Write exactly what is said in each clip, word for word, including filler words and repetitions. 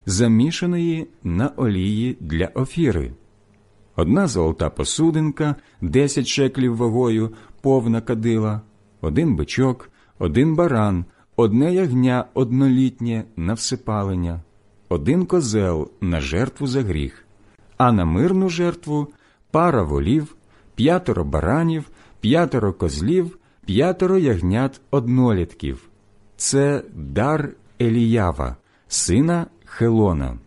замішаної на олії для офіри. Одна золота посудинка, десять шеклів вагою, повна кадила, один бичок, один баран, одне ягня однолітнє на всипалення, один козел на жертву за гріх, а на мирну жертву пара волів, п'ятеро баранів, п'ятеро козлів, п'ятеро ягнят однолітків. Це дар Еліява, сина Хелона.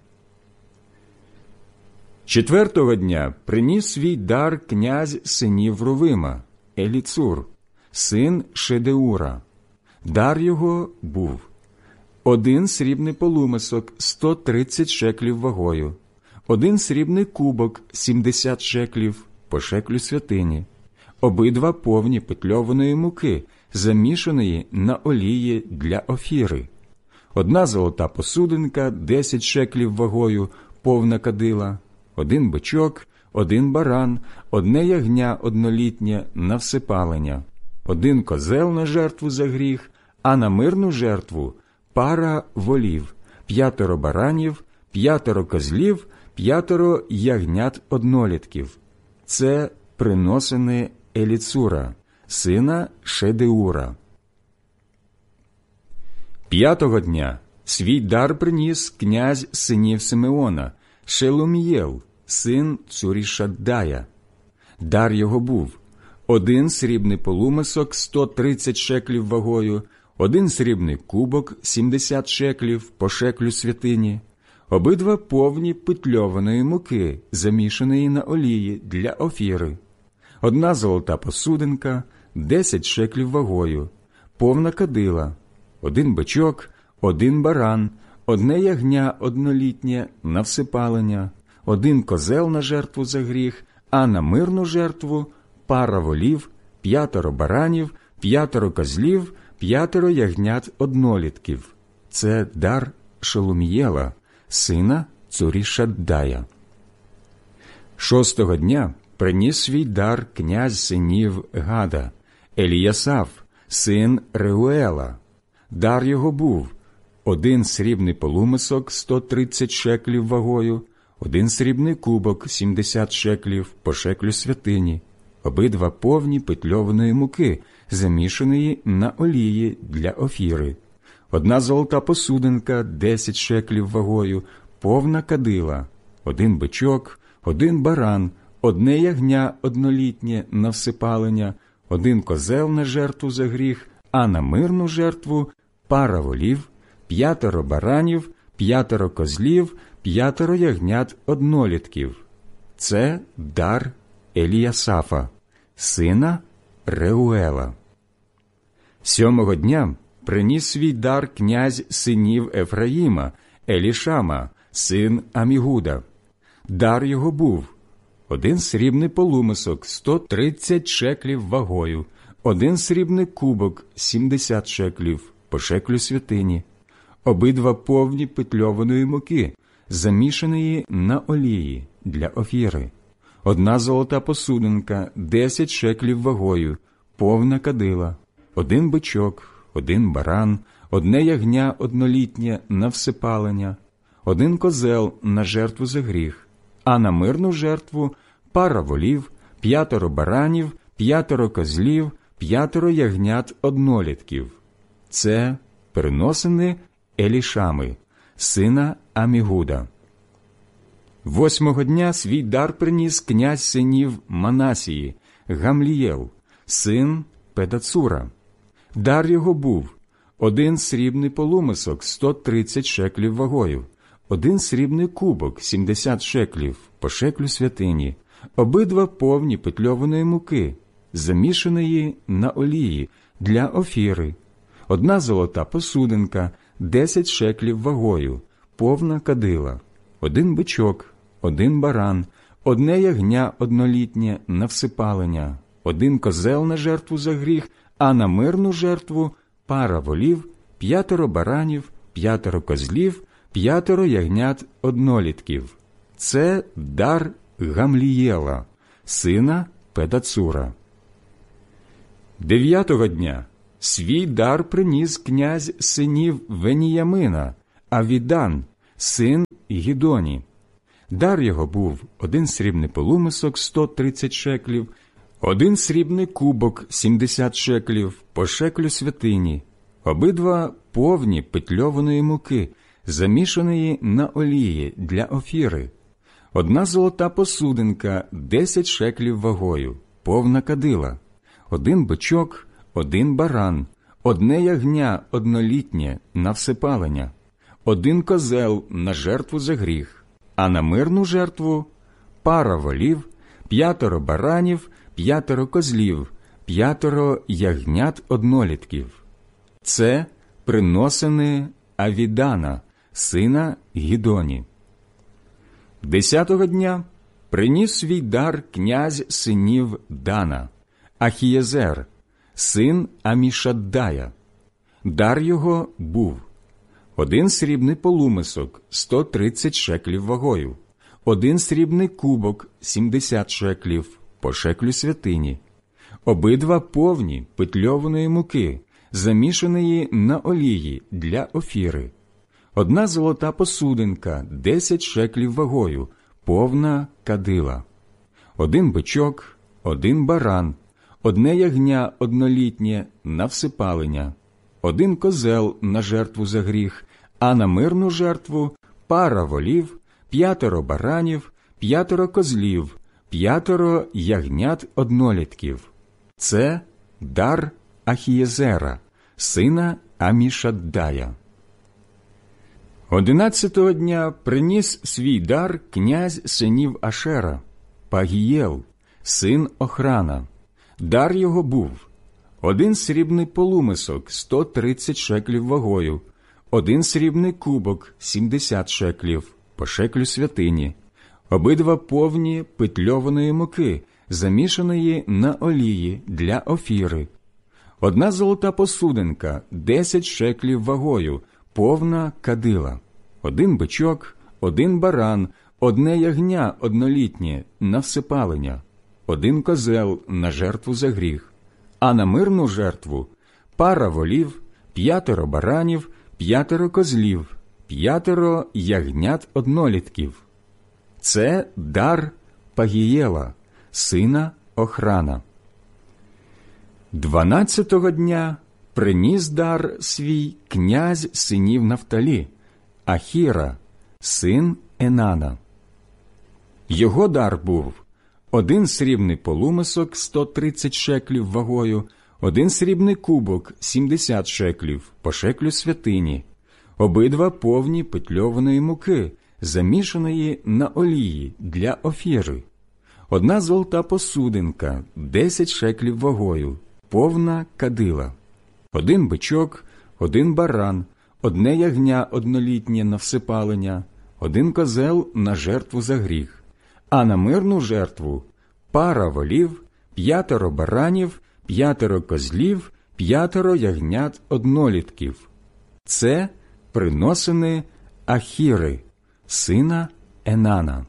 Четвертого дня приніс свій дар князь синів Рувима, Еліцур, син Шедеура. Дар його був один срібний полумисок, сто тридцять шеклів вагою, один срібний кубок, сімдесят шеклів, по шеклю святині, обидва повні петльованої муки, замішаної на олії для офіри, одна золота посудинка, десять шеклів вагою, повна кадила, один бичок, один баран, одне ягня однолітнє на всипалення, один козел на жертву за гріх, а на мирну жертву пара волів, п'ятеро баранів, п'ятеро козлів, п'ятеро ягнят однолітків. Це приносини Еліцура, сина Шедеура. П'ятого дня свій дар приніс князь синів Симеона, Шелумієл, син Цурішаддая. Дар його був один срібний полумисок, сто тридцять шеклів вагою, один срібний кубок, сімдесят шеклів, по шеклю святині, обидва повні петльованої муки, замішаної на олії для офіри, одна золота посудинка, десять шеклів вагою, повна кадила, один бичок, один баран, одне ягня однолітнє на всипалення, один козел на жертву за гріх, а на мирну жертву пара волів, п'ятеро баранів, п'ятеро козлів, п'ятеро ягнят однолітків. Це дар Шелумієла, сина Цурішаддая. Шостого дня приніс свій дар князь синів Гада, Еліясаф, син Реуела. Дар його був один срібний полумисок, сто тридцять шеклів вагою, один срібний кубок, сімдесят шеклів, по шеклю святині, обидва повні петльованої муки, замішаної на олії для офіри, одна золота посудинка, десять шеклів вагою, повна кадила, один бичок, один баран, одне ягня однолітнє на всипалення, один козел на жертву за гріх, а на мирну жертву пара волів, п'ятеро баранів, п'ятеро козлів, п'ятеро ягнят однолітків. Це дар Еліясафа, сина Реуела. Сьомого дня приніс свій дар князь синів Ефраїма, Елішама, син Амігуда. Дар його був один срібний полумисок, сто тридцять шеклів вагою, один срібний кубок, сімдесят шеклів, по шеклю святині, обидва повні петльованої муки, замішаної на олії для офіри, одна золота посудинка, десять шеклів вагою, повна кадила, один бичок, один баран, одне ягня однолітнє на всипалення, один козел на жертву за гріх, а на мирну жертву пара волів, п'ятеро баранів, п'ятеро козлів, п'ятеро ягнят однолітків. Це приносини Елішами, сина Амігуда. Восьмого дня свій дар приніс князь синів Манасії, Гамлієл, син Педацура. Дар його був один срібний полумисок, сто тридцять шеклів вагою, один срібний кубок, сімдесят шеклів, по шеклю святині, обидва повні петльованої муки, замішаної на олії для офіри, одна золота посудинка, десять шеклів вагою, повна кадила, один бичок, один баран, одне ягня однолітнє на всипалення, один козел на жертву за гріх, а на мирну жертву пара волів, п'ятеро баранів, п'ятеро козлів, п'ятеро ягнят однолітків. Це дар Гамлієла, сина Педацура. Дев'ятого дня свій дар приніс князь синів Веніямина, Авідан, син Гідоні. Дар його був один срібний полумисок сто тридцять шеклів, один срібний кубок сімдесят шеклів по шеклю святині, обидва повні петльованої муки, замішаної на олії для офіри, одна золота посудинка десять шеклів вагою, повна кадила, один бичок, один баран, одне ягня однолітнє на всепалення, один козел на жертву за гріх, а на мирну жертву пара волів, п'ятеро баранів, п'ятеро козлів, п'ятеро ягнят однолітків. Це приносини Авідана, сина Гідоні. Десятого дня приніс свій дар князь синів Дана, Ахієзер, син Амішаддая. Дар його був один срібний полумисок сто тридцять шеклів вагою, один срібний кубок сімдесят шеклів по шеклю святині, обидва повні петльованої муки, замішаної на олії для офіри, одна золота посудинка десять шеклів вагою, повна кадила, один бичок, один баран, одне ягня однолітнє на всепалення, один козел на жертву за гріх, а на мирну жертву пара волів, п'ятеро баранів, п'ятеро козлів, п'ятеро ягнят однолітків. Це дар Ахієзера, сина Амішаддая. Одинадцятого дня приніс свій дар князь синів Ашера, Пагієл, син Охрана. Дар його був один срібний полумисок сто тридцять шеклів вагою, один срібний кубок сімдесят шеклів по шеклю святині, обидва повні петльованої муки, замішаної на олії для офіри, одна золота посудинка десять шеклів вагою, повна кадила, один бичок, один баран, одне ягня однолітнє на всепалення, один козел на жертву за гріх, а на мирну жертву пара волів, п'ятеро баранів, п'ятеро козлів, п'ятеро ягнят однолітків. Це дар Пагієла, сина Охрана. Дванадцятого дня приніс дар свій князь синів Нафталі, Ахіра, син Енана. Його дар був один срібний полумисок сто тридцять шеклів вагою, один срібний кубок сімдесят шеклів по шеклю святині, обидва повні петльованої муки, замішаної на олії для офіри, одна золота посудинка десять шеклів вагою, повна кадила, один бичок, один баран, одне ягня однолітнє на всепалення, один козел на жертву за гріх, а на мирну жертву пара волів, п'ятеро баранів, п'ятеро козлів, п'ятеро ягнят однолітків. Це приносини Ахіри, сина Енана.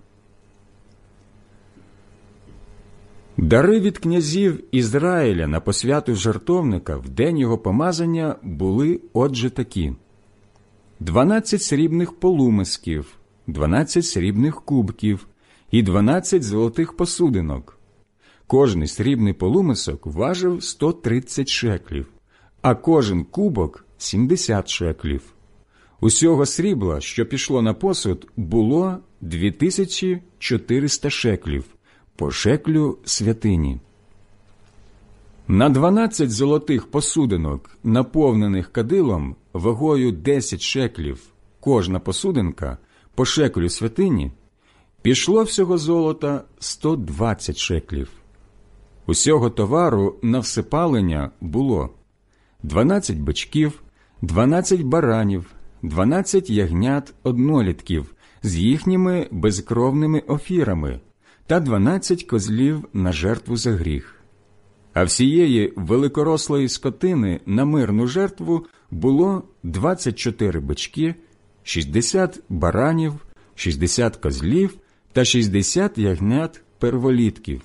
Дари від князів Ізраїля на посвяту жертовника в день його помазання були отже такі: дванадцять срібних полумисків, дванадцять срібних кубків і дванадцять золотих посудинок. Кожний срібний полумисок важив сто тридцять шеклів, а кожен кубок – сімдесят шеклів. Усього срібла, що пішло на посуд, було дві тисячі чотириста шеклів по шеклю святині. На дванадцять золотих посудинок, наповнених кадилом, вагою десять шеклів, кожна посудинка по шеклю святині, пішло всього золота сто двадцять шеклів. Усього товару на всепалення було дванадцять бичків, дванадцять баранів, дванадцять ягнят однолітків з їхніми безкровними офірами та дванадцять козлів на жертву за гріх. А всієї великорослої скотини на мирну жертву було двадцять чотири бички, шістдесят баранів, шістдесят козлів та шістдесят ягнят перволітків.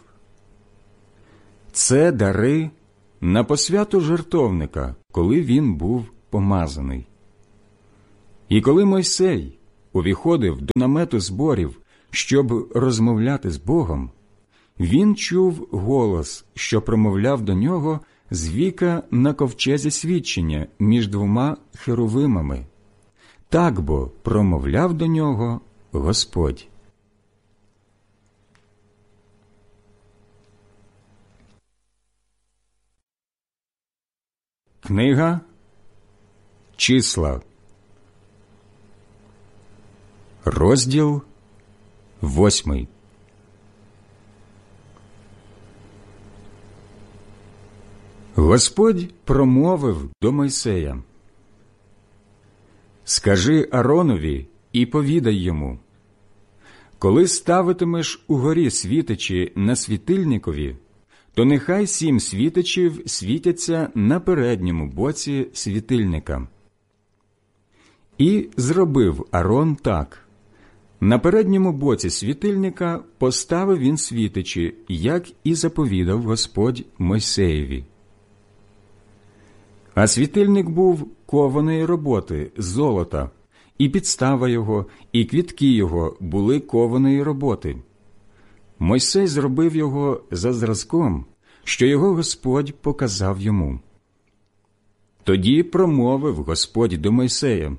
Це дари на посвяту жертовника, коли він був помазаний. І коли Мойсей увіходив до намету зборів, щоб розмовляти з Богом, він чув голос, що промовляв до нього з віка на ковчезі свідчення між двома херовимами. Так бо промовляв до нього Господь. Книга Числа, розділ восьмий. Господь промовив до Мойсея: «Скажи Аронові і повідай йому: коли ставитимеш угорі світичі на світильникові, то нехай сім світичів світяться на передньому боці світильника». І зробив Арон так. На передньому боці світильника поставив він світичі, як і заповідав Господь Мойсеєві. А світильник був кованої роботи з золота, і підстава його, і квітки його були кованої роботи. Мойсей зробив його за зразком, що його Господь показав йому. Тоді промовив Господь до Мойсея: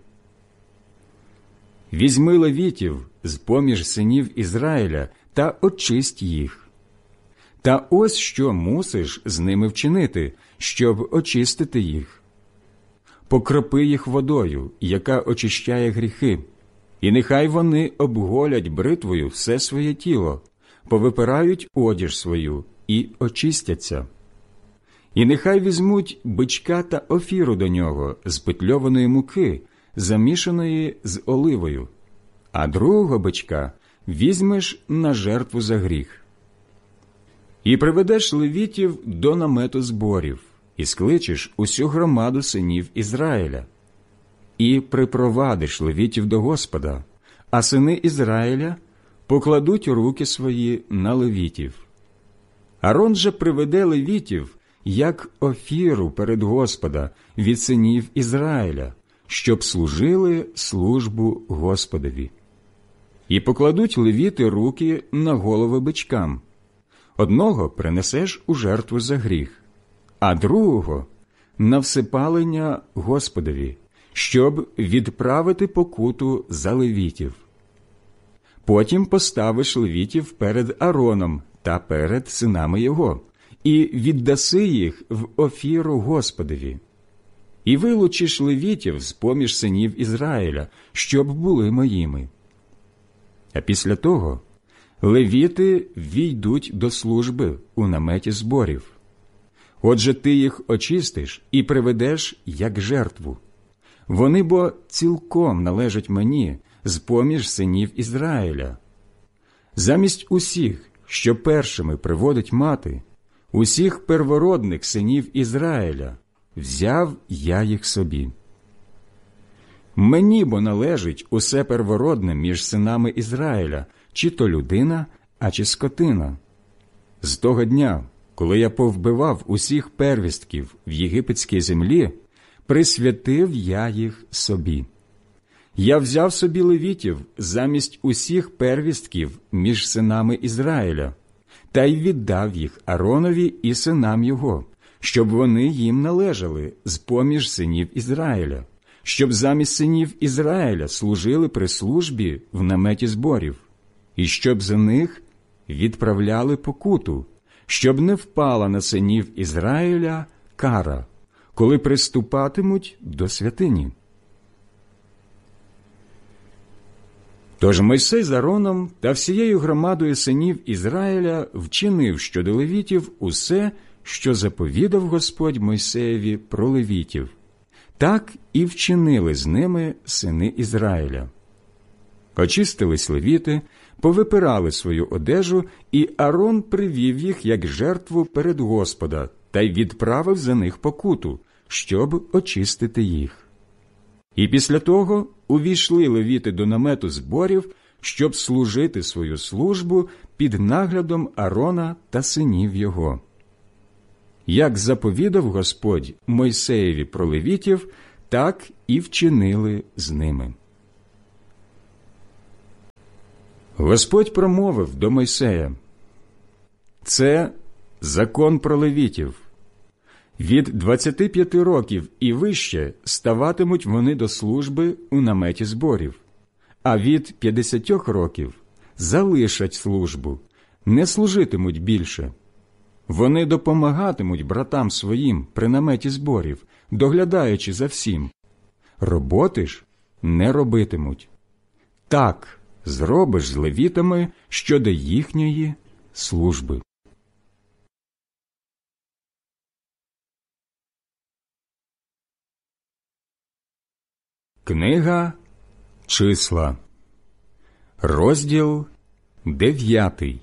«Візьми левітів з-поміж синів Ізраїля та очисть їх. Та ось що мусиш з ними вчинити, щоб очистити їх. Покропи їх водою, яка очищає гріхи, і нехай вони обголять бритвою все своє тіло, повипирають одіж свою і очистяться. І нехай візьмуть бичка та офіру до нього з петльованої муки, замішаної з оливою, а другого бичка візьмеш на жертву за гріх. І приведеш левітів до намету зборів, і скличеш усю громаду синів Ізраїля. І припровадиш левітів до Господа, а сини Ізраїля покладуть руки свої на левітів. Арон же приведе левітів, як офіру перед Господа від синів Ізраїля, щоб служили службу Господові. І покладуть левіти руки на голови бичкам. Одного принесеш у жертву за гріх, а другого – на всипалення Господові, щоб відправити покуту за левітів. Потім поставиш левітів перед Ароном та перед синами його, і віддаси їх в офіру Господові. І вилучиш левітів з-поміж синів Ізраїля, щоб були моїми. А після того левіти війдуть до служби у наметі зборів. Отже, ти їх очистиш і приведеш як жертву. Вони бо цілком належать мені з-поміж синів Ізраїля. Замість усіх, що першими приводить мати, усіх первородних синів Ізраїля, взяв я їх собі. Мені бо належить усе первородне між синами Ізраїля, чи то людина, а чи скотина. З того дня, коли я повбивав усіх первістків в єгипетській землі, присвятив я їх собі. Я взяв собі левітів замість усіх первістків між синами Ізраїля, та й віддав їх Аронові і синам його, щоб вони їм належали з-поміж синів Ізраїля, щоб замість синів Ізраїля служили при службі в наметі зборів, і щоб за них відправляли покуту, щоб не впала на синів Ізраїля кара, коли приступатимуть до святині. Тож Мойсей з Ароном та всією громадою синів Ізраїля вчинив щодо левітів усе, що заповідав Господь Мойсеєві про левітів. Так і вчинили з ними сини Ізраїля. Очистились левіти, повипирали свою одежу, і Арон привів їх як жертву перед Господа та й відправив за них покуту, щоб очистити їх. І після того увійшли левіти до намету зборів, щоб служити свою службу під наглядом Арона та синів його. Як заповідав Господь Мойсеєві про левітів, так і вчинили з ними. Господь промовив до Мойсея: «Це закон про левітів. Від двадцяти п'яти років і вище ставатимуть вони до служби у наметі зборів, а від п'ятдесяти років залишать службу, не служитимуть більше. Вони допомагатимуть братам своїм при наметі зборів, доглядаючи за всім. Роботи ж не робитимуть. Так зробиш з левітами щодо їхньої служби». Книга Числа, розділ дев'ятий.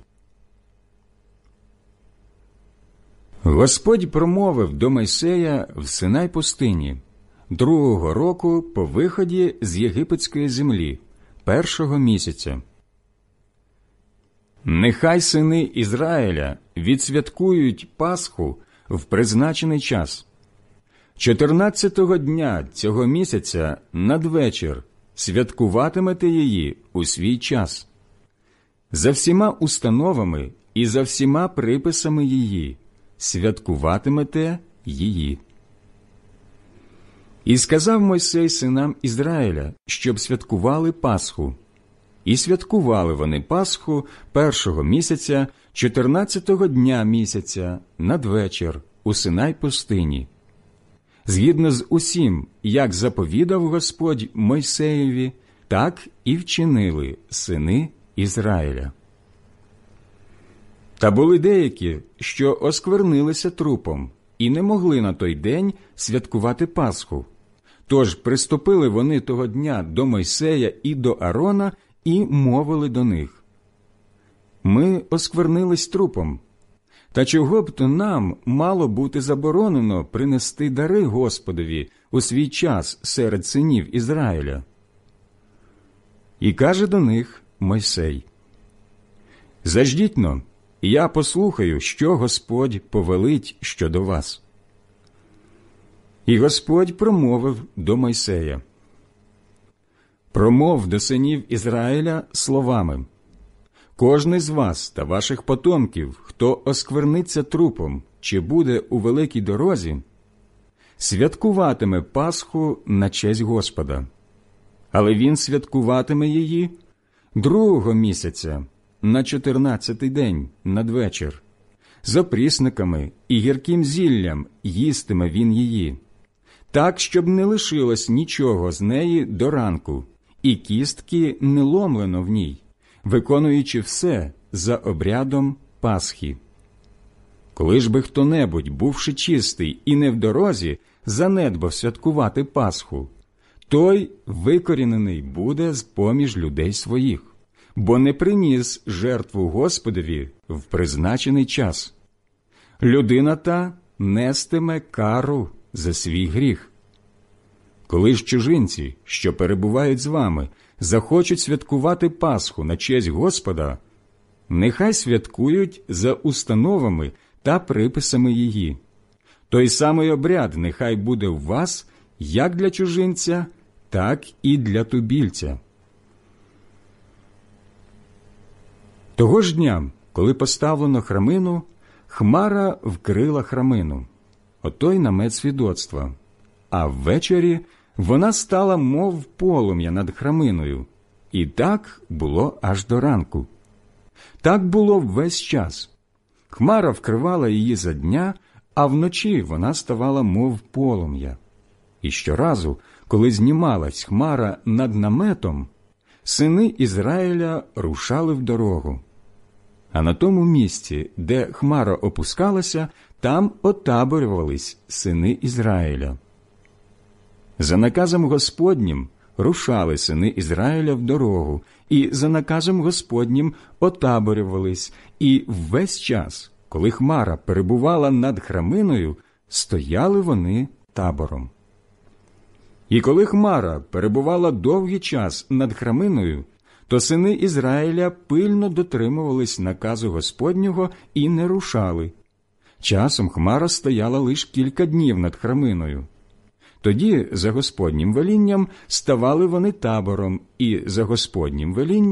Господь промовив до Мойсея в Синай пустині, другого року по виході з єгипетської землі, першого місяця. «Нехай сини Ізраїля відсвяткують Пасху в призначений час. Чотирнадцятого дня цього місяця надвечір святкуватимете її у свій час. За всіма установами і за всіма приписами її святкуватимете її». І сказав Мойсей синам Ізраїля, щоб святкували Пасху. І святкували вони Пасху першого місяця, чотирнадцятого дня місяця, надвечір, у Синай пустині. Згідно з усім, як заповідав Господь Мойсеєві, так і вчинили сини Ізраїля. Та були деякі, що осквернилися трупом, і не могли на той день святкувати Пасху. Тож приступили вони того дня до Мойсея і до Аарона і мовили до них: «Ми осквернились трупом. Та чого б то нам мало бути заборонено принести дари Господові у свій час серед синів Ізраїля?» І каже до них Мойсей: «Заждіть-но, я послухаю, що Господь повелить щодо вас». І Господь промовив до Мойсея: «Промов до синів Ізраїля словами: кожний з вас та ваших потомків, хто оскверниться трупом чи буде у великій дорозі, святкуватиме Пасху на честь Господа. Але він святкуватиме її другого місяця, на чотирнадцятий день, надвечір. З опрісниками і гірким зіллям їстиме він її, так, щоб не лишилось нічого з неї до ранку, і кістки не ломлено в ній, виконуючи все за обрядом Пасхи. Коли ж би хто-небудь, бувши чистий і не в дорозі, занедбав святкувати Пасху, той викорінений буде з-поміж людей своїх, бо не приніс жертву Господові в призначений час. Людина та нестиме кару за свій гріх. Коли ж чужинці, що перебувають з вами, захочуть святкувати Пасху на честь Господа, нехай святкують за установами та приписами її. Той самий обряд нехай буде у вас як для чужинця, так і для тубільця. Того ж дня, коли поставлено храмину, хмара вкрила храмину, отой намет свідоцтва, а ввечері вона стала мов полум'я над храминою, і так було аж до ранку. Так було весь час. Хмара вкривала її за дня, а вночі вона ставала мов полум'я. І щоразу, коли знімалась хмара над наметом, сини Ізраїля рушали в дорогу. А на тому місці, де хмара опускалася, там отаборювались сини Ізраїля. За наказом Господнім рушали сини Ізраїля в дорогу, і за наказом Господнім отаборювались, і весь час, коли хмара перебувала над храминою, стояли вони табором. І коли хмара перебувала довгий час над храминою, то сини Ізраїля пильно дотримувались наказу Господнього і не рушали. Часом хмара стояла лише кілька днів над храминою. Тоді за Господнім велінням ставали вони табором, і за Господнім велінням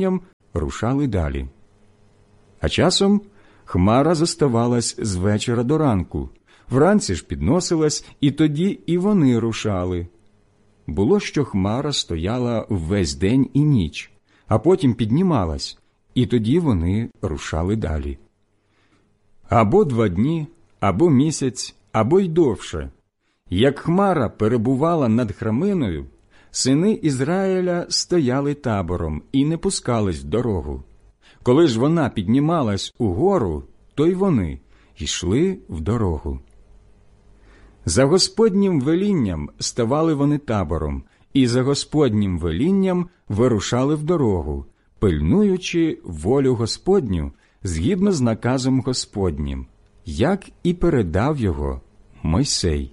рушали далі. А часом хмара зоставалась з вечора до ранку, вранці ж підносилась, і тоді і вони рушали. Було, що хмара стояла весь день і ніч, а потім піднімалась, і тоді вони рушали далі. Або два дні, або місяць, або й довше. Як хмара перебувала над храминою, сини Ізраїля стояли табором і не пускались в дорогу. Коли ж вона піднімалась угору, то й вони йшли в дорогу. За Господнім велінням ставали вони табором, і за Господнім велінням вирушали в дорогу, пильнуючи волю Господню згідно з наказом Господнім, як і передав його Мойсей.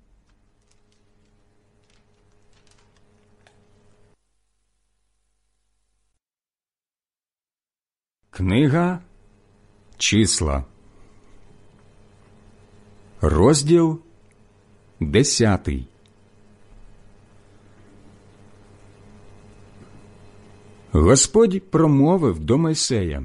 Книга Числа, розділ десятий. Господь промовив до Мойсея: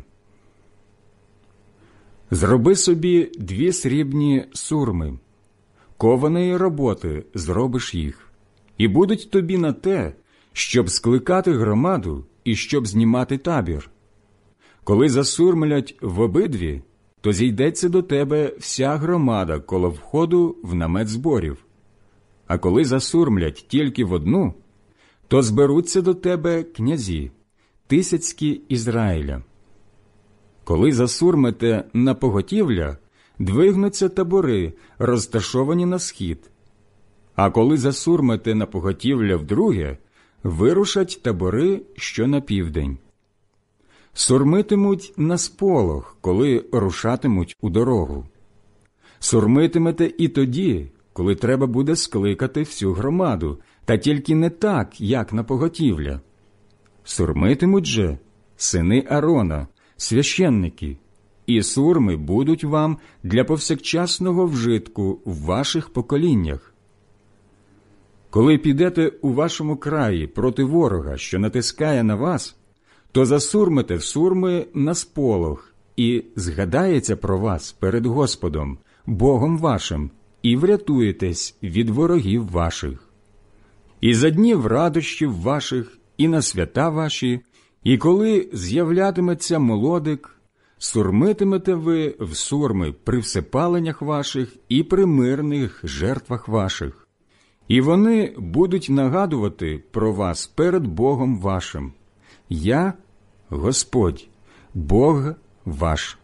«Зроби собі дві срібні сурми, кованої роботи зробиш їх, і будуть тобі на те, щоб скликати громаду і щоб знімати табір. Коли засурмлять в обидві, то зійдеться до тебе вся громада коло входу в намет зборів. А коли засурмлять тільки в одну, то зберуться до тебе князі, тисяцькі Ізраїля. Коли засурмите на поготівля, двигнуться табори, розташовані на схід. А коли засурмите на поготівля вдруге, вирушать табори, що на південь. Сурмитимуть на сполох, коли рушатимуть у дорогу. Сурмитимете і тоді, коли треба буде скликати всю громаду, та тільки не так, як на поготівля. Сурмитимуть же сини Аарона, священники, і сурми будуть вам для повсякчасного вжитку в ваших поколіннях. Коли підете у вашому краї проти ворога, що натискає на вас, то засурмите в сурми на сполох, і згадається про вас перед Господом, Богом вашим, і врятуєтесь від ворогів ваших. І за днів радощів ваших, і на свята ваші, і коли з'являтиметься молодик, сурмитимете ви в сурми при всепаленнях ваших і при мирних жертвах ваших. І вони будуть нагадувати про вас перед Богом вашим. Я – Господь, Бог ваш».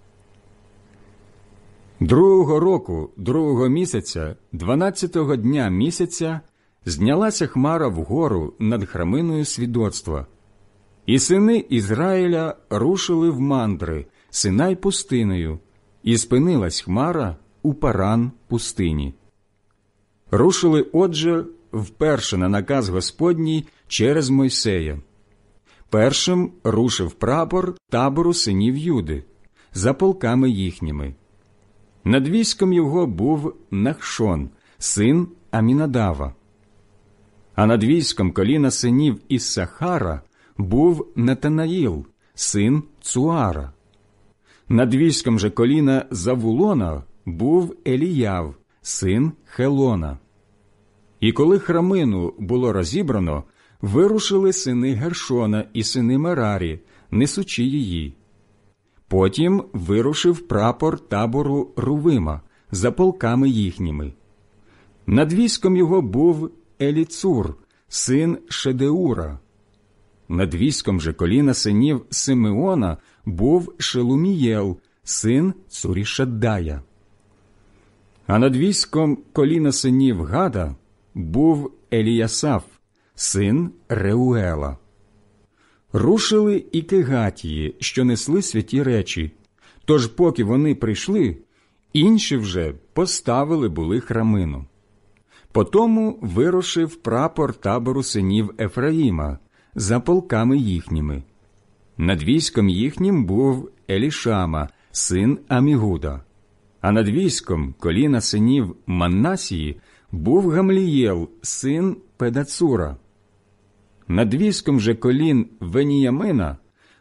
Другого року, другого місяця, дванадцятого дня місяця, знялася хмара вгору над храминою свідоцтва. І сини Ізраїля рушили в мандри, Синай пустинею, і спинилась хмара у Паран пустині. Рушили, отже, вперше на наказ Господній через Мойсея. Першим рушив прапор табору синів Юди, за полками їхніми. Над військом його був Нахшон, син Амінадава. А над військом коліна синів Іссахара був Нетанаїл, син Цуара. Над військом же коліна Завулона був Еліяв, син Хелона. І коли храмину було розібрано, вирушили сини Гершона і сини Мерарі, несучи її. Потім вирушив прапор табору Рувима за полками їхніми. Над військом його був Еліцур, син Шедеура. Над військом же коліна синів Симеона був Шелумієл, син Цурішаддая. А над військом коліна синів Гада був Еліясаф, син Реуела. Рушили і кегатії, що несли святі речі, тож поки вони прийшли, інші вже поставили були храмину. Потому вирушив прапор табору синів Ефраїма за полками їхніми. Над військом їхнім був Елішама, син Амігуда. А над військом коліна синів Манасії був Гамлієл, син Педацура. Над військом же колін Веніямина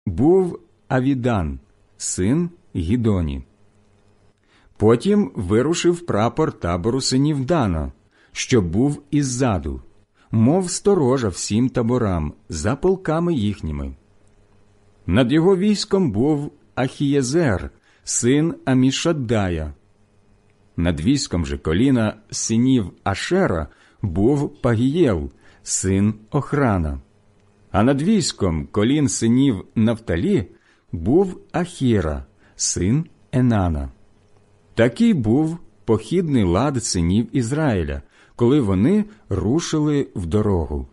був Авідан, син Гідоні. Потім вирушив прапор табору синів Дана, що був іззаду, мов сторожа всім таборам, за полками їхніми. Над його військом був Ахієзер, син Амішаддая. Над військом же коліна синів Ашера був Пагієл, син Охрана. А над військом колін синів Нафталі був Ахіра, син Енана. Такий був похідний лад синів Ізраїля, коли вони рушили в дорогу.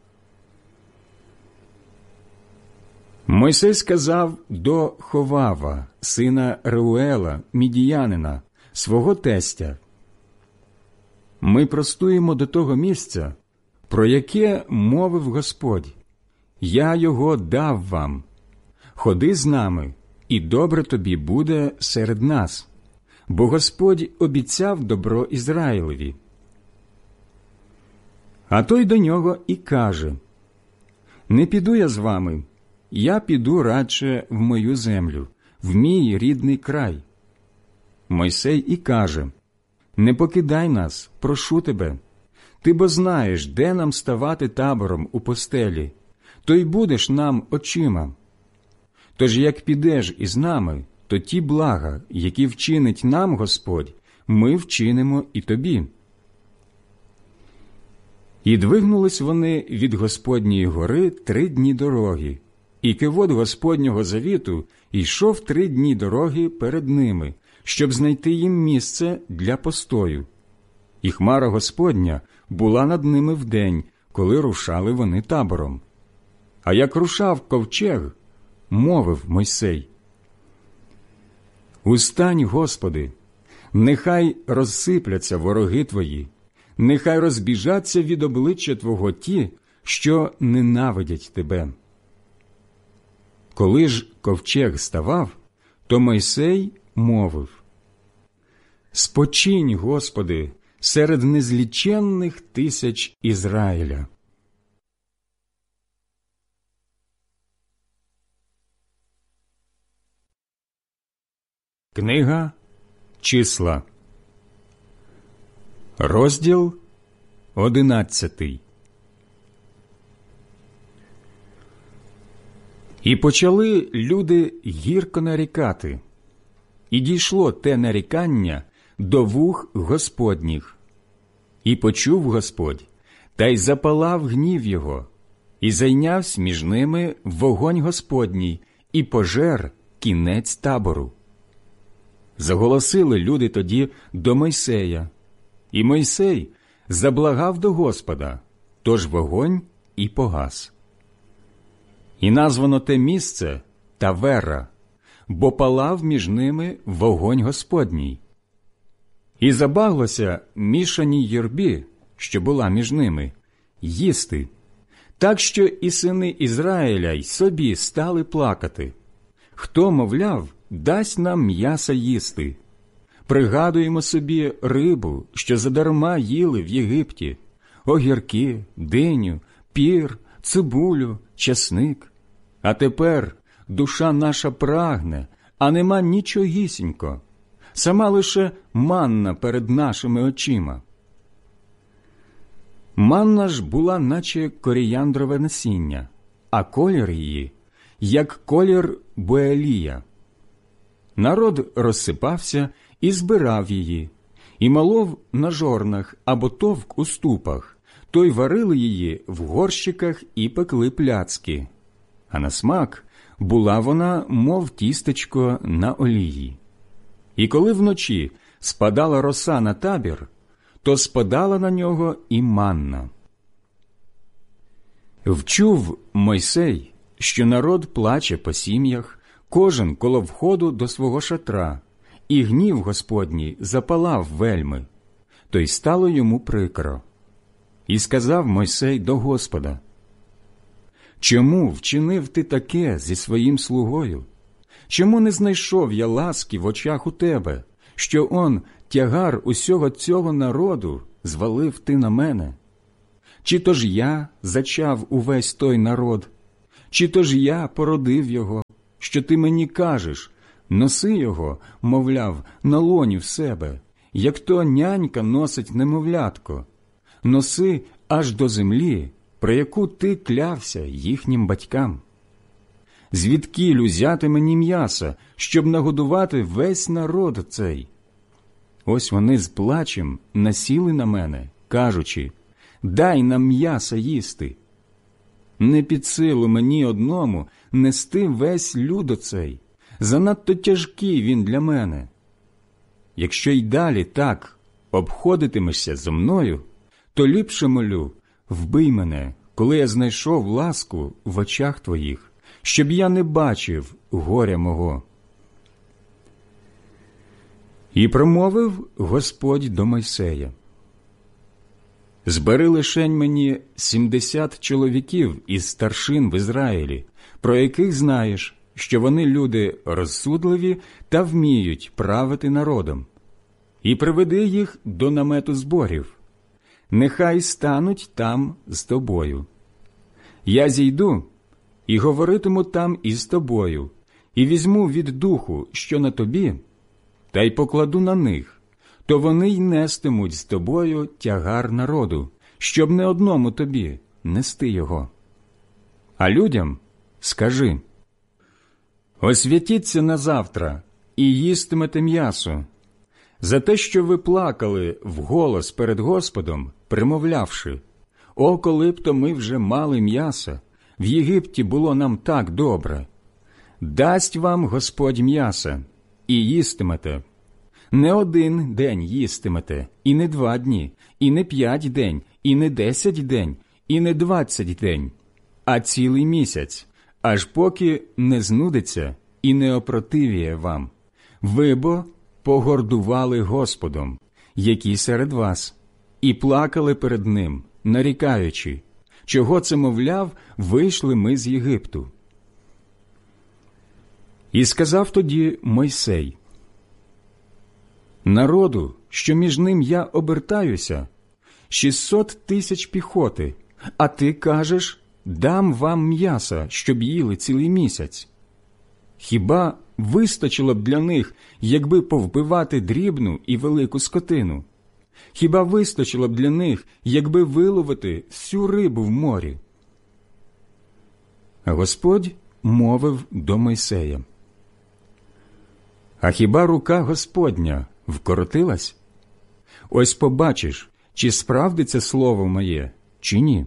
Мойсей сказав до Ховава, сина Реуела, мідіянина, свого тестя: «Ми простуємо до того місця, про яке мовив Господь. Я його дав вам. Ходи з нами, і добре тобі буде серед нас, бо Господь обіцяв добро Ізраїлеві». А той до нього і каже: «Не піду я з вами, я піду радше в мою землю, в мій рідний край». Мойсей і каже: «Не покидай нас, прошу тебе. Ти бо знаєш, де нам ставати табором у постелі, то й будеш нам очима. Тож як підеш із нами, то ті блага, які вчинить нам Господь, ми вчинимо і тобі». І двигнулись вони від Господньої гори три дні дороги, і кивот Господнього завіту йшов три дні дороги перед ними, щоб знайти їм місце для постою. І хмара Господня була над ними вдень, коли рушали вони табором. А як рушав ковчег, мовив Мойсей: «Устань, Господи, нехай розсипляться вороги Твої, нехай розбіжаться від обличчя Твого ті, що ненавидять Тебе». Коли ж ковчег ставав, то Мойсей мовив: «Спочинь, Господи, серед незліченних тисяч Ізраїля». Книга Числа, розділ одинадцятий. І почали люди гірко нарікати, і дійшло те нарікання до вух Господніх. І почув Господь, та й запалав гнів його, і зайнявся між ними вогонь Господній, і пожер кінець табору. Заголосили люди тоді до Мойсея, і Мойсей заблагав до Господа, тож вогонь і погас. І названо те місце Тавера, бо палав між ними вогонь Господній. І забаглося мішаній юрбі, що була між ними, їсти, так що і сини Ізраїля й собі стали плакати. Хто, мовляв, дасть нам м'яса їсти? Пригадуємо собі рибу, що задарма їли в Єгипті, огірки, диню, пір, цибулю, часник. А тепер душа наша прагне, а нема нічогісінько, сама лише манна перед нашими очима. Манна ж була, наче коріяндрове насіння, а колір її, як колір буелія. Народ розсипався і збирав її, і малов на жорнах або товк у ступах, то й варили її в горщиках і пекли пляцки. А на смак була вона, мов тістечко на олії. І коли вночі спадала роса на табір, то спадала на нього і манна. Вчув Мойсей, що народ плаче по сім'ях, кожен коло входу до свого шатра, і гнів Господній запалав вельми, то й стало йому прикро. І сказав Мойсей до Господа: «Чому вчинив ти таке зі своїм слугою? Чому не знайшов я ласки в очах у тебе, що он тягар усього цього народу звалив ти на мене? Чи то ж я зачав увесь той народ? Чи то ж я породив його, що ти мені кажеш, носи його, мовляв, на лоні в себе, як то нянька носить немовлятко, носи аж до землі, про яку ти клявся їхнім батькам. Звідкіль узяти мені м'яса, щоб нагодувати весь народ цей? Ось вони з плачем насіли на мене, кажучи, дай нам м'яса їсти. Не під силу мені одному нести весь люд оцей, занадто тяжкий він для мене. Якщо й далі так обходитимешся зо мною, то ліпше молю, вбий мене, коли я знайшов ласку в очах твоїх, щоб я не бачив горя мого. І промовив Господь до Мойсея: збери лишень мені сімдесят чоловіків із старшин в Ізраїлі, про яких знаєш, що вони люди розсудливі та вміють правити народом, і приведи їх до намету зборів. Нехай стануть там з тобою. Я зійду і говоритиму там із тобою, і візьму від духу, що на тобі, та й покладу на них, то вони й нестимуть з тобою тягар народу, щоб не одному тобі нести його. А людям скажи: освятіться на завтра і їстимете м'ясо, за те, що ви плакали вголос перед Господом, примовлявши: о, коли б то ми вже мали м'яса, в Єгипті було нам так добре. Дасть вам Господь м'яса, і їстимете. Не один день їстимете, і не два дні, і не п'ять день, і не десять день, і не двадцять день, а цілий місяць, аж поки не знудиться і не опротивіє вам. Ви бо погордували Господом, які серед вас, і плакали перед Ним, нарікаючи: чого це, мовляв, вийшли ми з Єгипту. І сказав тоді Мойсей: народу, що між ним я обертаюся, шістсот тисяч піхоти, а ти кажеш, дам вам м'яса, щоб їли цілий місяць. Хіба вистачило б для них, якби повбивати дрібну і велику скотину? Хіба вистачило б для них, якби виловити всю рибу в морі? А Господь мовив до Мойсея: а хіба рука Господня вкоротилась? Ось побачиш, чи справдиться слово моє, чи ні.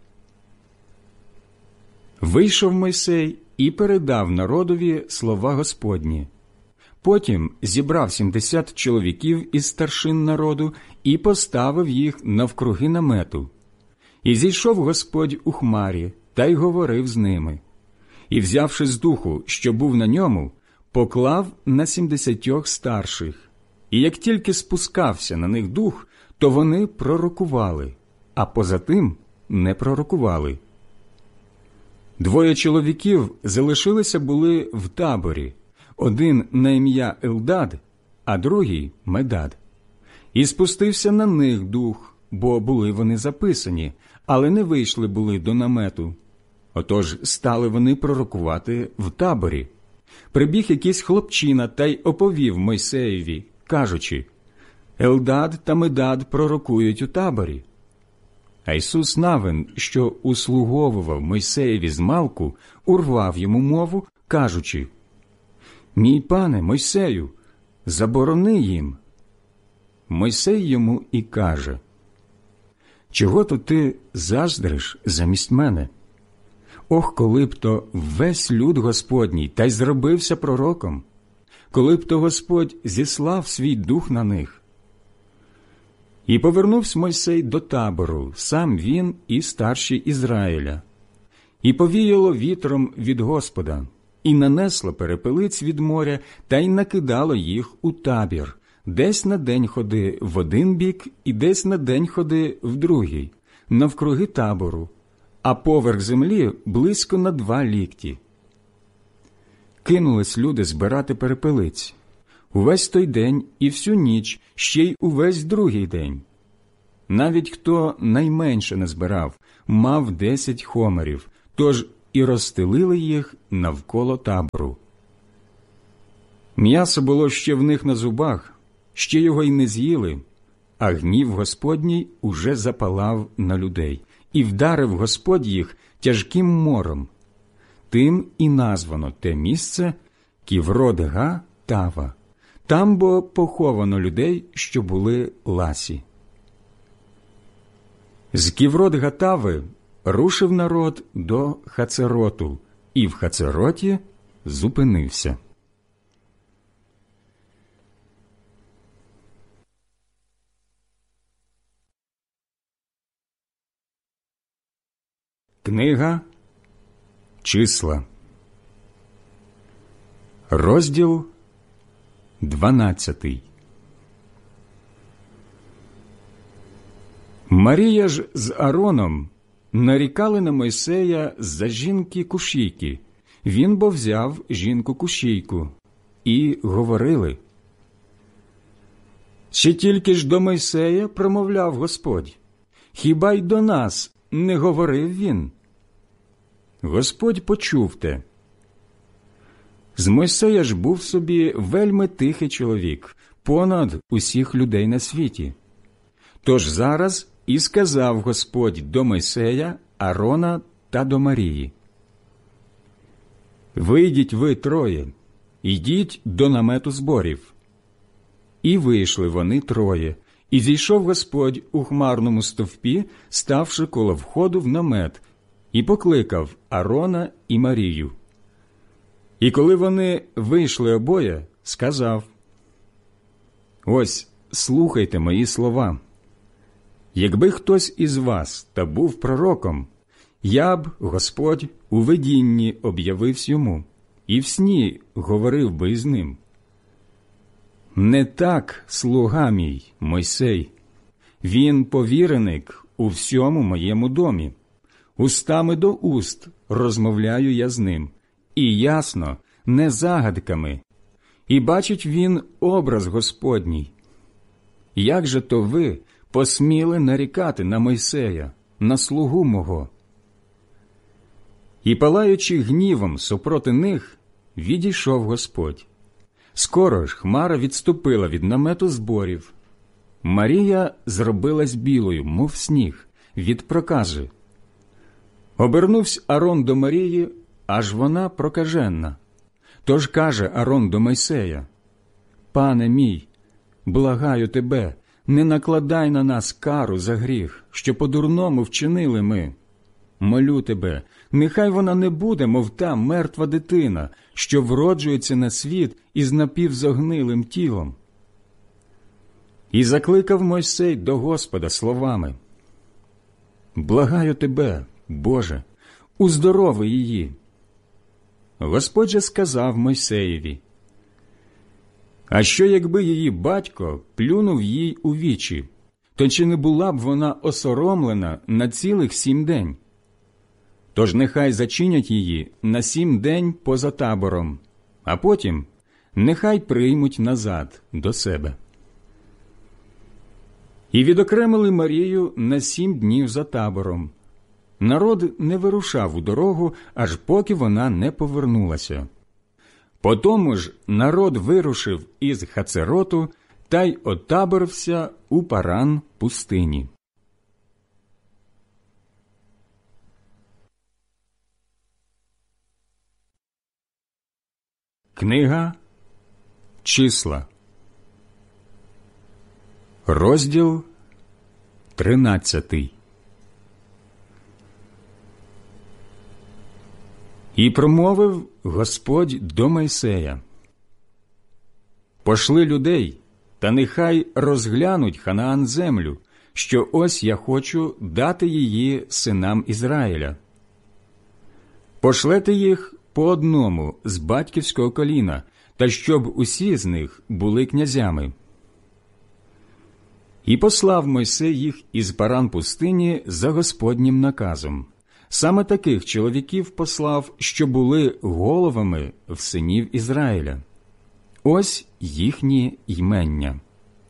Вийшов Мойсей і передав народові слова Господні. Потім зібрав сімдесят чоловіків із старшин народу і поставив їх навкруги намету. І зійшов Господь у хмарі, та й говорив з ними. І, взявши з духу, що був на ньому, поклав на сімдесятьох старших. І як тільки спускався на них дух, то вони пророкували, а поза тим не пророкували. Двоє чоловіків залишилися були в таборі, один на ім'я Елдад, а другий – Медад. І спустився на них дух, бо були вони записані, але не вийшли були до намету. Отож стали вони пророкувати в таборі. Прибіг якийсь хлопчина та й оповів Мойсеєві, кажучи: Елдад та Медад пророкують у таборі. А Ісус Навин, що услуговував Мойсеєві змалку, урвав йому мову, кажучи: «Мій пане Мойсею, заборони їм». Мойсей йому і каже: «Чого то ти заздриш замість мене? Ох, коли б то весь люд Господній та й зробився пророком, коли б то Господь зіслав свій дух на них». І повернувся Мойсей до табору, сам він і старші Ізраїля. І повіяло вітром від Господа, і нанесло перепелиць від моря, та й накидало їх у табір, десь на день ходи в один бік і десь на день ходи в другий, навкруги табору, а поверх землі близько на два лікті. Кинулись люди збирати перепелиць. Увесь той день і всю ніч, ще й увесь другий день. Навіть хто найменше не збирав, мав десять хомерів, тож і розстелили їх навколо табору. М'ясо було ще в них на зубах, ще його й не з'їли, а гнів Господній уже запалав на людей, і вдарив Господь їх тяжким мором. Тим і названо те місце Ківрот-га-Тава. Там бо поховано людей, що були ласі. З Ківрот-га-Тави рушив народ до Хацероту, і в Хацероті зупинився. Книга Числа, розділ дванадцятий. Марія ж з Аароном нарікали на Мойсея за жінки Кушійки. Він бо взяв жінку Кушійку. І говорили: «Чи тільки ж до Мойсея промовляв Господь? Хіба й до нас не говорив він?» Господь почув те. З Мойсея ж був собі вельми тихий чоловік, понад усіх людей на світі. Тож зараз і сказав Господь до Мойсея, Аарона та до Марії: «Вийдіть ви троє, йдіть до намету зборів». І вийшли вони троє, і зійшов Господь у хмарному стовпі, ставши коло входу в намет, і покликав Аарона і Марію. І коли вони вийшли обоє, сказав: «Ось, слухайте мої слова. Якби хтось із вас та був пророком, я б, Господь, у видінні об'явився йому, і в сні говорив би із ним. Не так слуга мій Мойсей. Він повіреник у всьому моєму домі. Устами до уст розмовляю я з ним, і ясно, не загадками. І бачить він образ Господній. Як же то ви посміли нарікати на Мойсея, на слугу мого?» І, палаючи гнівом супроти них, відійшов Господь. Скоро ж хмара відступила від намету зборів. Марія зробилась білою, мов сніг, від прокази. Обернувся Аарон до Марії, аж вона прокаженна. Тож каже Аарон до Мойсея: «Пане мій, благаю тебе, не накладай на нас кару за гріх, що по-дурному вчинили ми. Молю тебе, нехай вона не буде, мов та мертва дитина, що вроджується на світ із напівзогнилим тілом». І закликав Мойсей до Господа словами: «Благаю тебе, Боже, уздорови її». Господь же сказав Мойсеєві: «А що, якби її батько плюнув їй у вічі, то чи не була б вона осоромлена на цілих сім день? Тож нехай зачинять її на сім день поза табором, а потім нехай приймуть назад до себе». І відокремили Марію на сім днів за табором. Народ не вирушав у дорогу, аж поки вона не повернулася. Потому ж народ вирушив із Хацероту та й отаборився у Паран пустині. Книга Числа, розділ тринадцятий. І промовив Господь до Мойсея: «Пошли людей, та нехай розглянуть Ханаан землю, що ось я хочу дати її синам Ізраїля. Пошлете їх по одному з батьківського коліна, та щоб усі з них були князями». І послав Мойсей їх із Паран пустині за Господнім наказом. Саме таких чоловіків послав, що були головами в синів Ізраїля. Ось їхні ймення.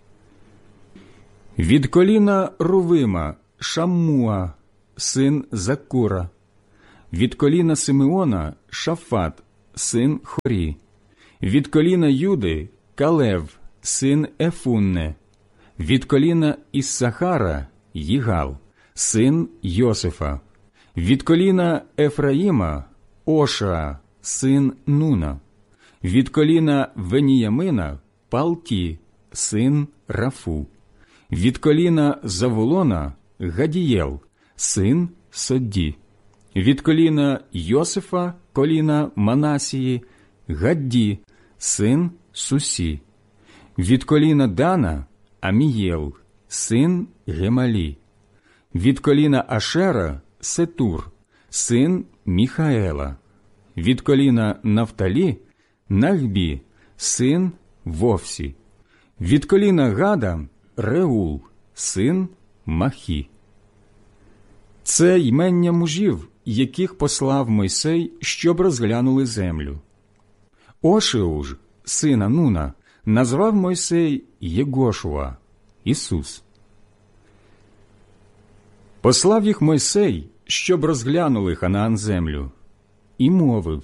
Від коліна Рувима – Шаммуа, син Закура. Від коліна Симеона – Шафат, син Хорі. Від коліна Юди – Калев, син Ефунне. Від коліна Іссахара – Їгал, син Йосифа. Від коліна Ефраїма – Ошаа, син Нуна. Від коліна Веніямина – Палті, син Рафу. Від коліна Заволона – Гадієл, син Содді. Від коліна Йосифа, коліна Манасії – Гадді, син Сусі. Від коліна Дана – Амієл, син Гемалі. Від коліна Ашера – Сетур, син Міхаела. Від коліна Нафталі – Нахбі, син Вовсі. Від коліна Гада – Реул, син Махі. Це ймення мужів, яких послав Мойсей, щоб розглянули землю. Ошеу ж, сина Нуна, назвав Мойсей Єгошуа, Ісус. Послав їх Мойсей, щоб розглянули Ханаан землю, і мовив: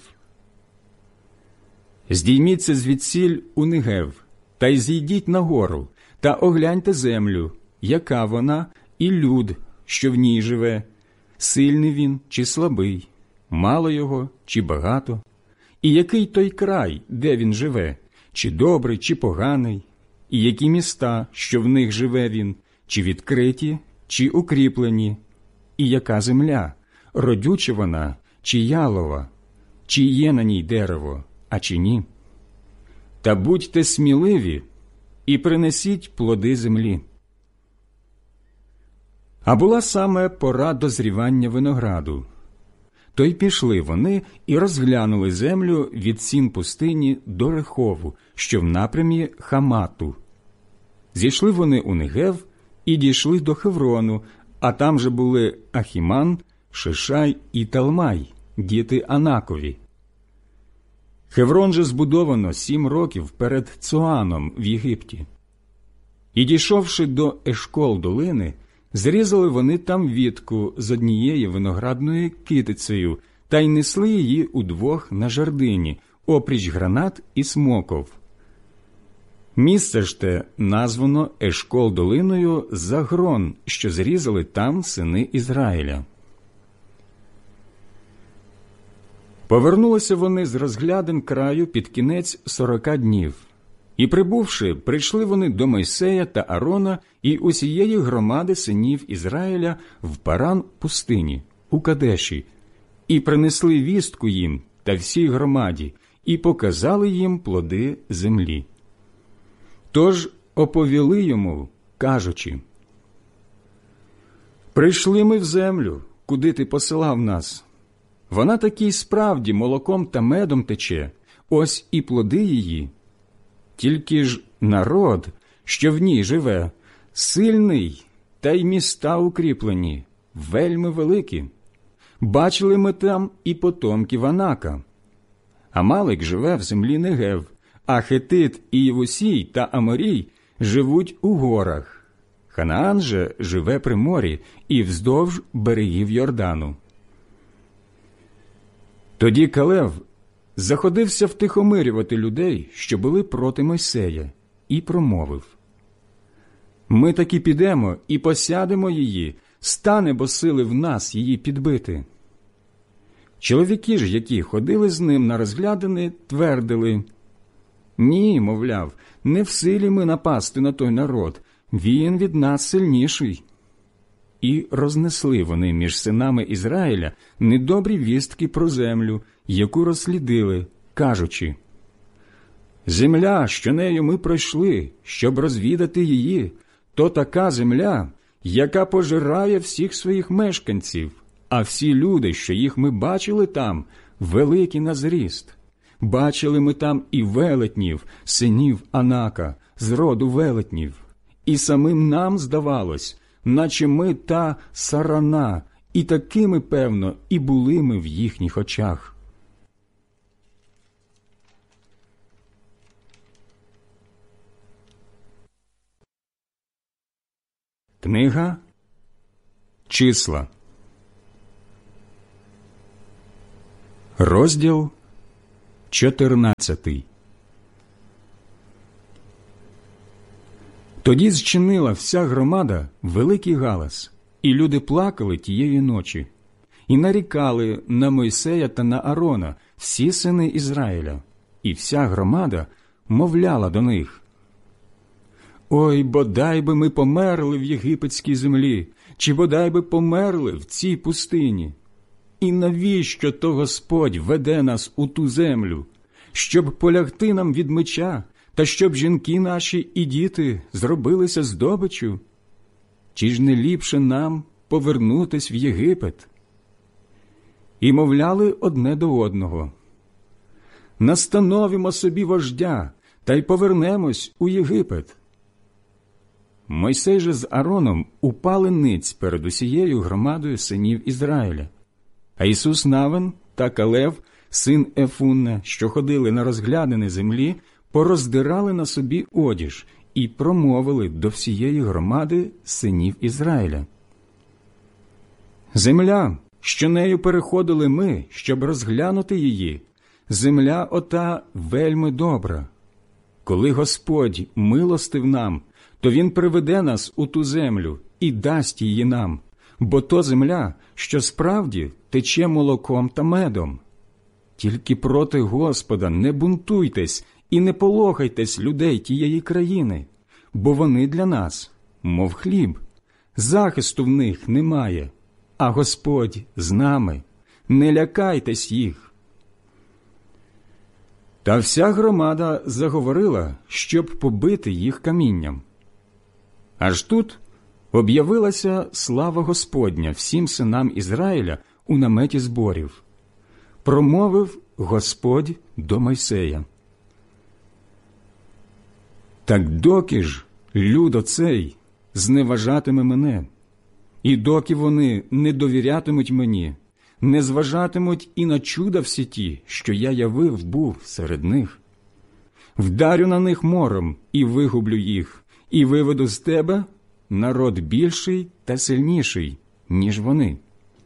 «Здійміться звідсіль у Негев, та й зійдіть на гору, та огляньте землю, яка вона, і люд, що в ній живе, сильний він чи слабий, мало його чи багато, і який той край, де він живе, чи добрий, чи поганий, і які міста, що в них живе він, чи відкриті, чи укріплені, і яка земля, родюча вона, чи ялова, чи є на ній дерево, а чи ні. Та будьте сміливі і принесіть плоди землі». А була саме пора дозрівання винограду. То й пішли вони і розглянули землю від сін пустині до Рехову, що в напрямі Хамату. Зійшли вони у Негев і дійшли до Хеврону, а там же були Ахіман, Шишай і Талмай, діти Анакові. Хеврон же збудовано сім років перед Цоаном в Єгипті. І, дійшовши до Ешкол долини, зрізали вони там вітку з однієї виноградною китицею та й несли її удвох на жердині, опріч гранат і смоков. Місце ж те названо Ешкол долиною за грон, що зрізали там сини Ізраїля. Повернулися вони з розглядин краю під кінець сорока днів. І, прибувши, прийшли вони до Мойсея та Арона і усієї громади синів Ізраїля в Паран пустині, у Кадеші, і принесли вістку їм та всій громаді, і показали їм плоди землі. Тож оповіли йому, кажучи: «Прийшли ми в землю, куди ти посилав нас. Вона таки справді молоком та медом тече, ось і плоди її. Тільки ж народ, що в ній живе, сильний, та й міста укріплені, вельми великі. Бачили ми там і потомків Анака. Амалик живе в землі Негев, а Хетит і Євусій та Аморій живуть у горах. Ханаан же живе при морі і вздовж берегів Йордану». Тоді Калев заходився втихомирювати людей, що були проти Мойсея, і промовив: «Ми таки підемо і посядемо її, стане бо сили в нас її підбити». Чоловіки ж, які ходили з ним на розглядини, твердили: «Ні, мовляв, не в силі ми напасти на той народ, він від нас сильніший». І рознесли вони між синами Ізраїля недобрі вістки про землю, яку розслідили, кажучи: «Земля, що нею ми пройшли, щоб розвідати її, то така земля, яка пожирає всіх своїх мешканців, а всі люди, що їх ми бачили там, великі на зріст. Бачили ми там і велетнів, синів Анака, з роду велетнів, і самим нам здавалось, наче ми та сарана, і такими, певно, і були ми в їхніх очах». Книга Числа. Розділ чотирнадцятий. Тоді зчинила вся громада великий галас, і люди плакали тієї ночі, і нарікали на Мойсея та на Аарона всі сини Ізраїля, і вся громада мовляла до них: «Ой, бодай би ми померли в єгипетській землі, чи бодай би померли в цій пустині. І навіщо то Господь веде нас у ту землю, щоб полягти нам від меча, та щоб жінки наші і діти зробилися здобиччю? Чи ж не ліпше нам повернутись в Єгипет?» І мовляли одне до одного: «Настановимо собі вождя, та й повернемось у Єгипет». Мойсей же з Аароном упали ниць перед усією громадою синів Ізраїля. А Ісус Навин та Калев, син Ефунна, що ходили на розглядини землі, пороздирали на собі одіж і промовили до всієї громади синів Ізраїля: «Земля, що нею переходили ми, щоб розглянути її, земля ота вельми добра. Коли Господь милостив нам, то Він приведе нас у ту землю і дасть її нам, бо то земля, що справді тече молоком та медом. Тільки проти Господа не бунтуйтесь і не полохайтесь людей тієї країни, бо вони для нас, мов хліб, захисту в них немає, а Господь з нами, не лякайтесь їх». Та вся громада заговорила, щоб побити їх камінням. Аж тут об'явилася слава Господня всім синам Ізраїля у наметі зборів. Промовив Господь до Мойсея: «Так доки ж люд оцей зневажатиме мене, і доки вони не довірятимуть мені, не зважатимуть і на чуда всі ті, що я явив був серед них, вдарю на них мором і вигублю їх, і виведу з тебе народ більший та сильніший, ніж вони».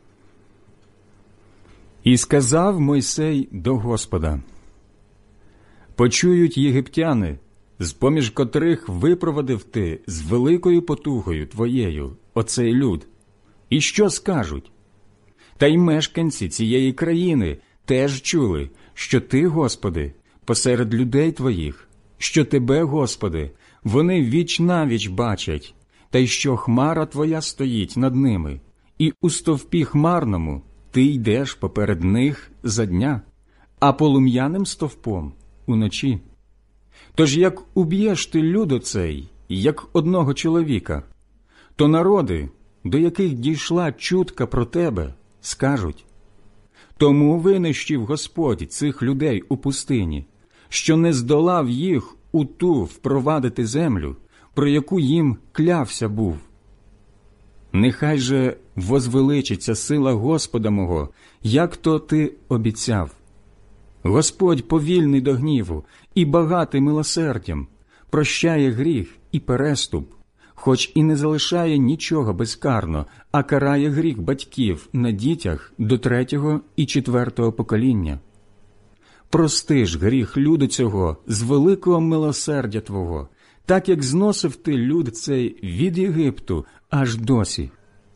І сказав Мойсей до Господа: «Почують єгиптяни, з-поміж котрих випровадив ти з великою потугою твоєю оцей люд, і що скажуть? Та й мешканці цієї країни теж чули, що ти, Господи, посеред людей твоїх, що тебе, Господи, вони віч-навіч бачать, та й що хмара твоя стоїть над ними, і у стовпі хмарному ти йдеш поперед них за дня, а полум'яним стовпом уночі. Тож як уб'єш ти люд оцей, як одного чоловіка, то народи, до яких дійшла чутка про тебе, скажуть: тому винищив Господь цих людей у пустині, що не здолав їх у ту впровадити землю, про яку їм клявся був. Нехай же возвеличиться сила Господа мого, як то ти обіцяв. Господь повільний до гніву і багатий милосердям, прощає гріх і переступ, хоч і не залишає нічого безкарно, а карає гріх батьків на дітях до третього і четвертого покоління. Прости ж гріх люду цього з великого милосердя Твого, так як зносив ти люд цей від Єгипту аж досі».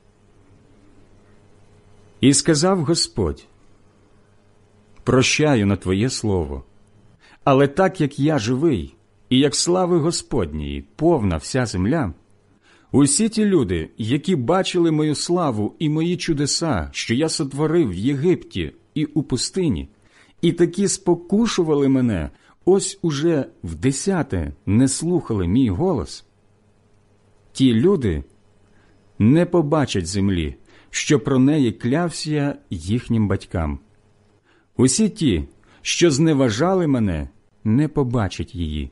І сказав Господь: «Прощаю на Твоє слово, але так як я живий, і як слави Господньої повна вся земля, усі ті люди, які бачили мою славу і мої чудеса, що я сотворив в Єгипті і у пустині, і такі спокушували мене, ось уже вдесяте не слухали мій голос, ті люди не побачать землі, що про неї клявся я їхнім батькам. Усі ті, що зневажали мене, не побачать її.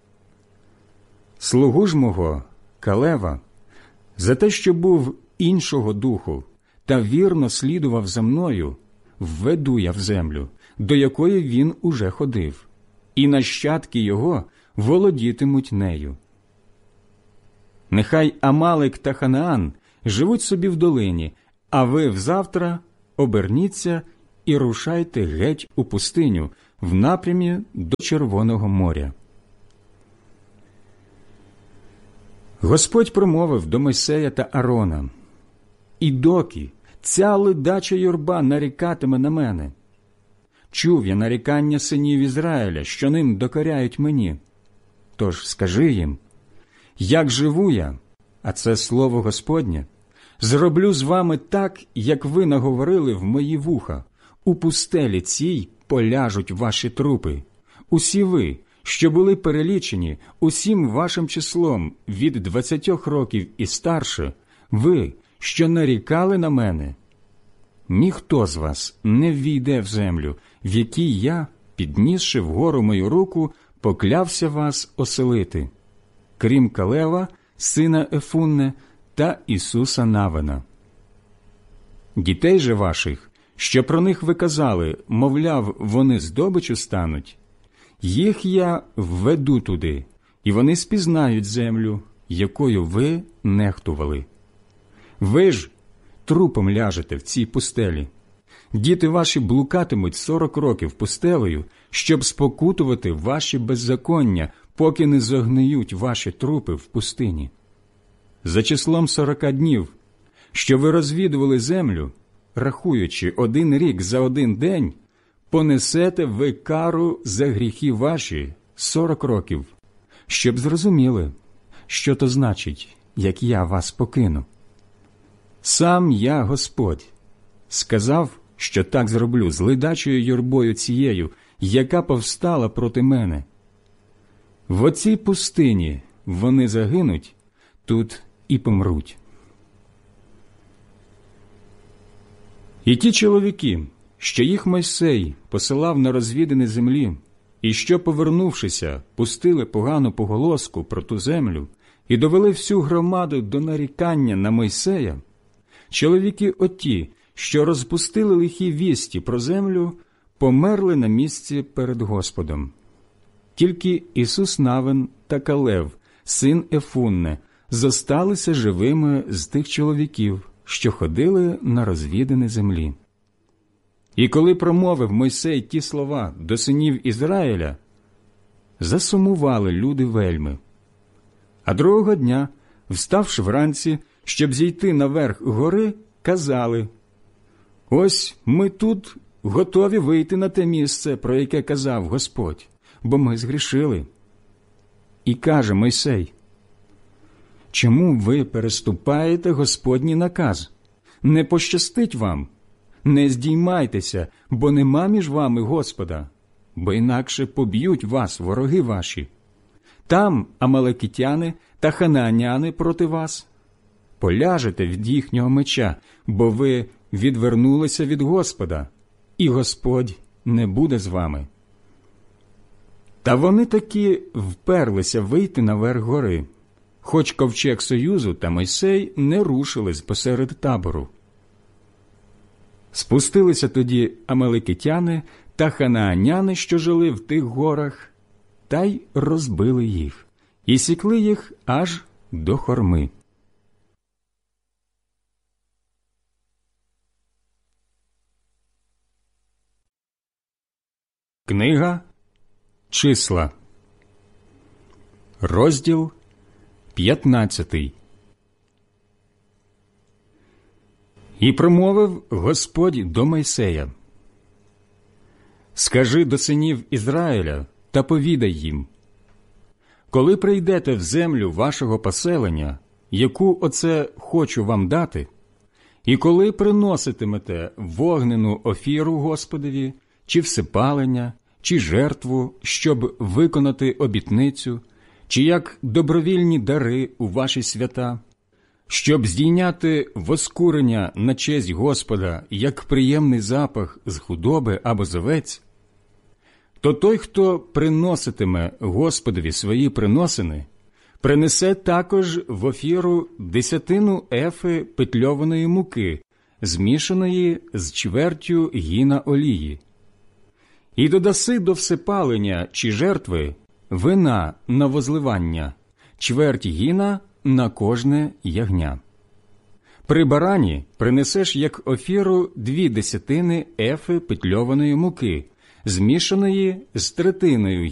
Слугу ж мого, Калева, за те, що був іншого духу та вірно слідував за мною, введу я в землю, до якої він уже ходив, і нащадки його володітимуть нею. Нехай Амалик та Ханаан живуть собі в долині, а ви взавтра оберніться і рушайте геть у пустиню, в напрямі до Червоного моря». Господь промовив до Мойсея та Аарона: «І доки ця ледача юрба нарікатиме на мене? Чув я нарікання синів Ізраїля, що ним докоряють мені. Тож скажи їм: як живу я, а це слово Господнє, зроблю з вами так, як ви наговорили в мої вуха. У пустелі цій поляжуть ваші трупи. Усі ви, що були перелічені усім вашим числом від двадцятьох років і старше, ви, що нарікали на мене. Ніхто з вас не ввійде в землю, в якій я, піднісши вгору мою руку, поклявся вас оселити, крім Калева, сина Ефунне, та Ісуса Навина. Дітей же ваших, що про них ви казали, мовляв, вони здобичу стануть, їх я введу туди, і вони спізнають землю, якою ви нехтували. Ви ж трупом ляжете в цій пустелі. Діти ваші блукатимуть сорок років пустелею, щоб спокутувати ваші беззаконня, поки не зогниють ваші трупи в пустині. За числом сорока днів, що ви розвідували землю, рахуючи один рік за один день, понесете ви кару за гріхи ваші сорок років, щоб зрозуміли, що то значить, як я вас покину. Сам я, Господь, сказав, що так зроблю з ледачою юрбою цією, яка повстала проти мене. В оцій пустині вони загинуть, тут і помруть. І ті чоловіки, що їх Мойсей посилав на розвідини землі, і що, повернувшися, пустили погану поголоску про ту землю і довели всю громаду до нарікання на Мойсея, чоловіки оті, що розпустили лихі вісті про землю, померли на місці перед Господом. Тільки Ісус Навин та Калев, син Ефунне, зосталися живими з тих чоловіків, що ходили на розвідини землі. І коли промовив Мойсей ті слова до синів Ізраїля, засумували люди вельми. А другого дня, вставши вранці, щоб зійти наверх гори, казали: «Ось ми тут готові вийти на те місце, про яке казав Господь, бо ми згрішили». І каже Мойсей: «Чому ви переступаєте Господній наказ? Не пощастить вам, не здіймайтеся, бо нема між вами Господа, бо інакше поб'ють вас вороги ваші. Там амалекитяни та ханааняни проти вас. Поляжете від їхнього меча, бо ви відвернулися від Господа, і Господь не буде з вами». Та вони таки вперлися вийти наверх гори, хоч ковчег Союзу та Мойсей не рушились посеред табору. Спустилися тоді амалекитяни та ханааняни, що жили в тих горах, та й розбили їх, і сікли їх аж до Хорми. Книга Числа, розділ п'ятнадцятий. І промовив Господь до Мойсея: «Скажи до синів Ізраїля та повідай їм: коли прийдете в землю вашого поселення, яку оце хочу вам дати, і коли приноситимете вогнену офіру Господові, чи всепалення, чи жертву, щоб виконати обітницю, чи як добровільні дари у ваші свята, щоб здійняти воскурення на честь Господа, як приємний запах з худоби або з овець, то той, хто приноситиме Господові свої приносини, принесе також в офіру десятину ефи петльованої муки, змішаної з чвертю гіна олії. І додаси до всепалення чи жертви вина на возливання, чверть гіна на кожне ягня. При барані принесеш як офіру дві десятини ефи петльованої муки, змішаної з третиною